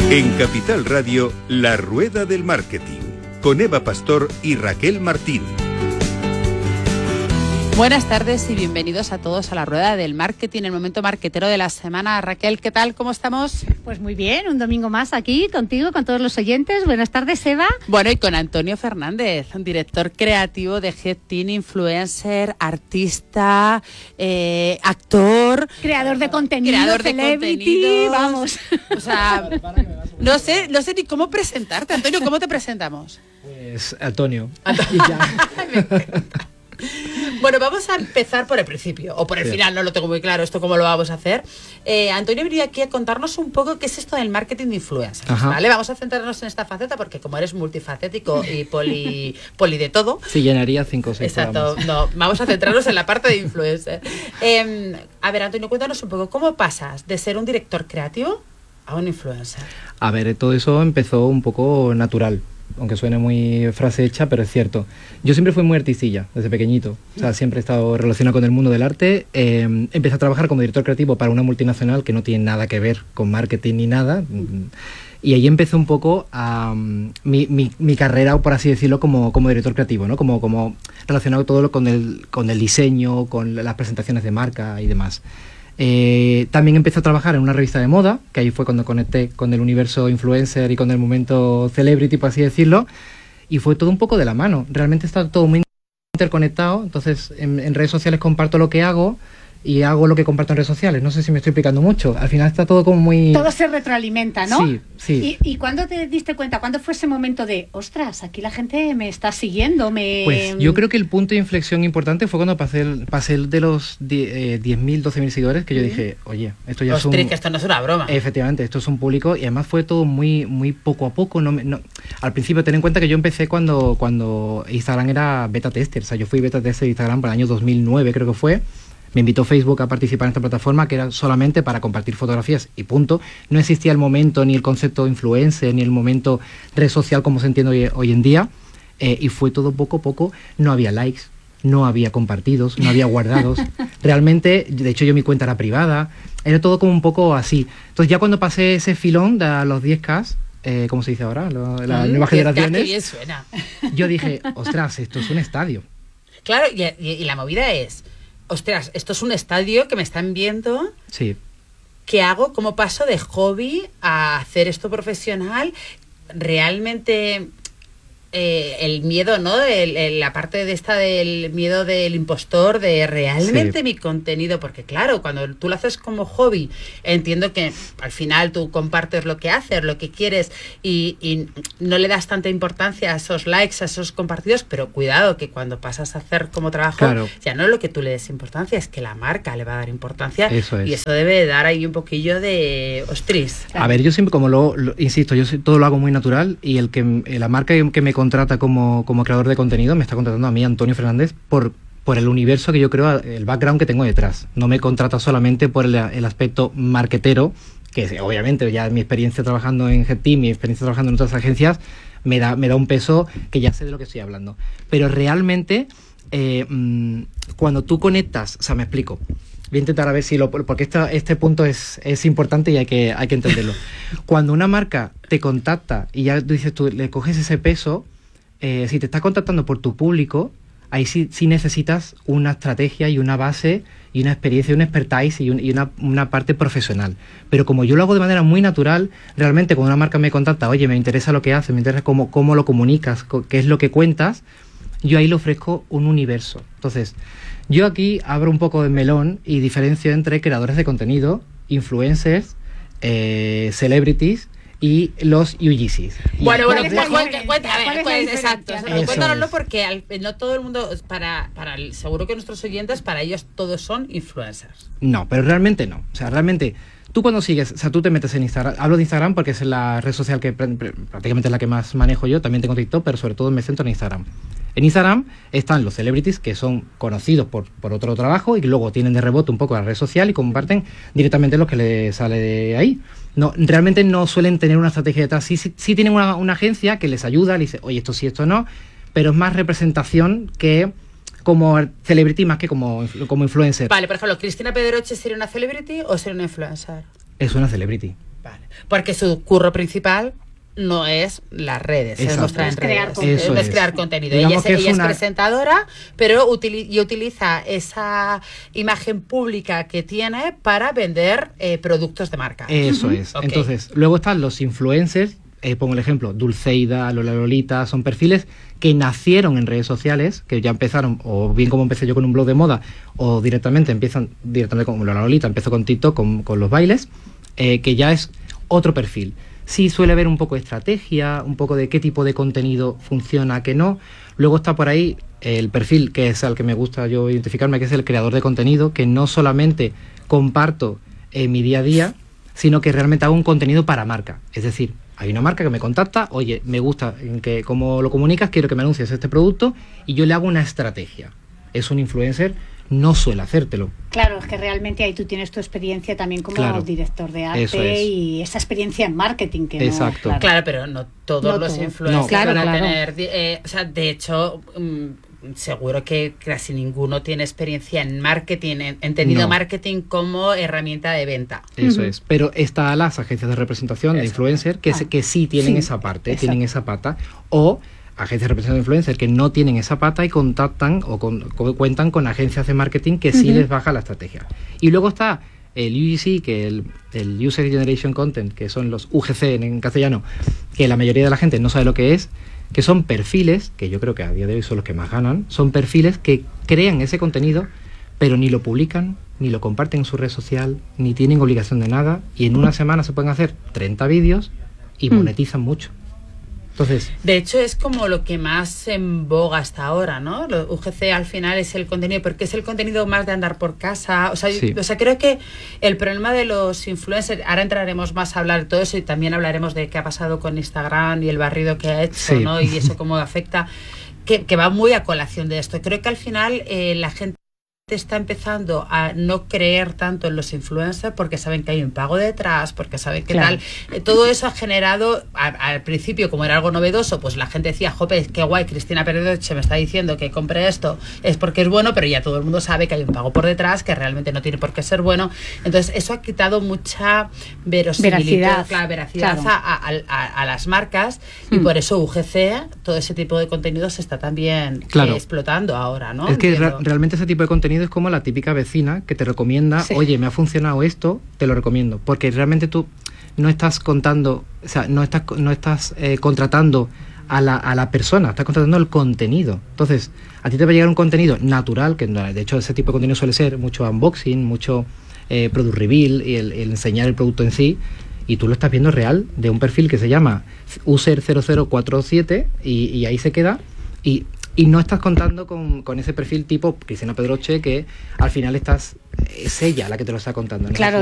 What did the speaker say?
En Capital Radio, La Rueda del Marketing, con Eva Pastor y Raquel Martín. Buenas tardes y bienvenidos a todos a La Rueda del Marketing, el momento marketero de la semana. Raquel, ¿qué tal? ¿Cómo estamos? Pues muy bien, un domingo más aquí contigo, con todos los oyentes. Buenas tardes, Eva. Bueno, y con Antonio Fernández, director creativo de Headteam, influencer, artista, actor, creador de contenido, celebrity, vamos. O sea, no sé ni cómo presentarte. Antonio, ¿cómo te presentamos? Pues Antonio. Y ya. Bueno, vamos a empezar por el principio, o por el final, no lo tengo muy claro esto cómo lo vamos a hacer. Antonio venía aquí a contarnos un poco qué es esto del marketing de influencers, ¿vale? Vamos a centrarnos en esta faceta porque como eres multifacético y poli de todo... Sí, llenaría 5 o 6 Exacto, no, vamos a centrarnos en la parte de influencer. A ver, Antonio, cuéntanos un poco, ¿cómo pasas de ser un director creativo a un influencer? A ver, todo eso empezó un poco natural, aunque suene muy frase hecha, pero es cierto. Yo siempre fui muy artistilla, desde pequeñito. O sea, siempre he estado relacionado con el mundo del arte. Empecé a trabajar como director creativo para una multinacional que no tiene nada que ver con marketing ni nada. Y ahí empezó un poco mi carrera, por así decirlo, como director creativo, ¿no? Como relacionado todo con el diseño, con las presentaciones de marca y demás. También empecé a trabajar en una revista de moda, que ahí fue cuando conecté con el universo influencer y con el momento celebrity, por así decirlo, y fue todo un poco de la mano. Realmente está todo muy interconectado, entonces en redes sociales comparto lo que hago y hago lo que comparto en redes sociales. No sé si me estoy explicando mucho. Al final está todo como muy... Todo se retroalimenta, ¿no? Sí. ¿Y cuándo te diste cuenta? ¿Cuándo fue ese momento de, ostras, aquí la gente me está siguiendo? Pues yo creo que el punto de inflexión importante fue cuando pasé de los 10.000, 12.000 seguidores, que yo dije, oye, esto ya que esto no es una broma. Efectivamente, esto es un público, y además fue todo muy, muy poco a poco. Al principio, ten en cuenta que yo empecé cuando Instagram era beta tester. O sea, yo fui beta tester de Instagram para el año 2009, creo que fue. Me invitó Facebook a participar en esta plataforma que era solamente para compartir fotografías y punto. No existía el momento ni el concepto influencer ni el momento red social como se entiende hoy en día, y fue todo poco a poco. No había likes, no había compartidos, no había guardados. Realmente, de hecho yo mi cuenta era privada, era todo como un poco así. Entonces ya cuando pasé ese filón de los 10K, ¿cómo se dice ahora? Las nuevas generaciones. Qué bien suena. Yo dije, ostras, esto es un estadio. Claro, y la movida es... Ostras, esto es un estadio que me están viendo. Sí. ¿Qué hago? ¿Cómo paso de hobby a hacer esto profesional? Realmente el miedo, ¿no? La parte de esta del miedo del impostor, de realmente mi contenido, porque claro, cuando tú lo haces como hobby, entiendo que al final tú compartes lo que haces, lo que quieres y no le das tanta importancia a esos likes, a esos compartidos, pero cuidado que cuando pasas a hacer como trabajo, ya no es lo que tú le des importancia, es que la marca le va a dar importancia. Eso es. Y eso debe dar ahí un poquillo de ostris. A ver, yo siempre, como insisto, todo lo hago muy natural, y la marca que me contrata como creador de contenido me está contratando a mí, Antonio Fernández, por el universo que yo creo, el background que tengo detrás. No me contrata solamente por el aspecto marketero, que obviamente ya mi experiencia trabajando en Headteam, mi experiencia trabajando en otras agencias, me da un peso que ya sé de lo que estoy hablando. Pero realmente, cuando tú conectas, o sea, me explico. Voy a intentar a ver si porque este punto es importante y hay que entenderlo. Cuando una marca te contacta y ya dices tú, le coges ese peso, si te está contactando por tu público, ahí sí necesitas una estrategia y una base y una experiencia, un expertise y una parte profesional. Pero como yo lo hago de manera muy natural, realmente cuando una marca me contacta, oye, me interesa lo que haces, me interesa cómo lo comunicas, qué es lo que cuentas, yo ahí le ofrezco un universo. Entonces, yo aquí abro un poco de melón y diferencio entre creadores de contenido, influencers, celebrities y los UGCs. Bueno, exacto. Cuéntanoslo porque no todo el mundo, seguro que nuestros oyentes, para ellos todos son influencers. No, pero realmente no. O sea, realmente tú cuando sigues, o sea, tú te metes en Instagram, hablo de Instagram porque es la red social que prácticamente es la que más manejo yo, también tengo TikTok, pero sobre todo me centro en Instagram. En Instagram están los celebrities que son conocidos por otro trabajo y que luego tienen de rebote un poco la red social y comparten directamente lo que les sale de ahí. No, realmente no suelen tener una estrategia detrás. Sí tienen una agencia que les ayuda, le dice, oye, esto sí, esto no, pero es más representación que como celebrity más que como influencer. Vale, por ejemplo, ¿Cristina Pedroche sería una celebrity o sería una influencer? Es una celebrity. Vale. Porque su curro principal no es las redes, es Exacto. mostrar en Es crear redes, contenido. es crear contenido. Digamos que Ella es es presentadora, pero utiliza esa imagen pública que tiene para vender productos de marca. Eso es. Ok. Entonces, luego están los influencers, pongo el ejemplo, Dulceida, Lola Lolita, son perfiles que nacieron en redes sociales, que ya empezaron, o bien como empecé yo con un blog de moda, o empiezan directamente como Lola Lolita, empezó con TikTok, con los bailes, que ya es otro perfil. Sí suele haber un poco de estrategia, un poco de qué tipo de contenido funciona, qué no. Luego está por ahí el perfil, que es al que me gusta yo identificarme, que es el creador de contenido, que no solamente comparto mi día a día, sino que realmente hago un contenido para marca. Es decir, hay una marca que me contacta, oye, me gusta en que cómo lo comunicas, quiero que me anuncies este producto, y yo le hago una estrategia. Es un influencer, no suele hacértelo. Claro, es que realmente ahí tú tienes tu experiencia también como Claro, director de eso arte es. y esa experiencia en marketing que Exacto. no... Claro, pero no todos No los todos. influencers No. Claro, van a claro. tener... o sea, de hecho, seguro que casi ninguno tiene experiencia en marketing, entendido No. marketing como herramienta de venta. Eso es. Pero está las agencias de representación de Eso. influencer que, que sí tienen Sí, esa parte, exacto. tienen esa pata. O agencias de representación de influencer que no tienen esa pata y contactan o cuentan con agencias de marketing que sí les baja la estrategia. Y luego está el UGC, que el User Generation Content, que son los UGC en castellano, que la mayoría de la gente no sabe lo que es, que son perfiles, que yo creo que a día de hoy son los que más ganan, son perfiles que crean ese contenido, pero ni lo publican, ni lo comparten en su red social, ni tienen obligación de nada, y en una semana se pueden hacer 30 vídeos y monetizan mucho. Entonces, De hecho, es como lo que más en boga hasta ahora, ¿no? Lo UGC al final es el contenido, porque es el contenido más de andar por casa. Sí. O sea, creo que el problema de los influencers, ahora entraremos más a hablar de todo eso y también hablaremos de qué ha pasado con Instagram y el barrido que ha hecho, Sí. ¿no? Y eso cómo afecta, que va muy a colación de esto. Creo que al final la gente está empezando a no creer tanto en los influencers porque saben que hay un pago detrás, porque saben que Claro. tal. Todo eso ha generado, al principio, como era algo novedoso, pues la gente decía, jope, qué guay, Cristina Pedroche me está diciendo que compre esto, es porque es bueno, pero ya todo el mundo sabe que hay un pago por detrás, que realmente no tiene por qué ser bueno. Entonces, eso ha quitado mucha verosimilitud, veracidad claro. a las marcas, y por eso UGC, todo ese tipo de contenido se está también Claro. explotando ahora, ¿no? es que Entiendo. realmente ese tipo de contenido es como la típica vecina que te recomienda, Sí. oye, me ha funcionado esto, te lo recomiendo, porque realmente tú no estás contando, o sea, no estás contratando a la persona, estás contratando el contenido. Entonces, a ti te va a llegar un contenido natural, que de hecho ese tipo de contenido suele ser mucho unboxing, mucho product reveal y el enseñar el producto en sí, y tú lo estás viendo real de un perfil que se llama user0047 y ahí se queda, y no estás contando con ese perfil tipo Cristina Pedroche, que al final es ella la que te lo está contando, ¿no? Claro,